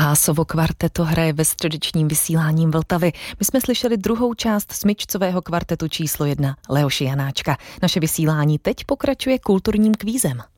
Hásovo kvarteto hraje ve středečním vysílání Vltavy. My jsme slyšeli druhou část smyčcového kvartetu číslo 1 Leoše Janáčka. Naše vysílání teď pokračuje kulturním kvízem.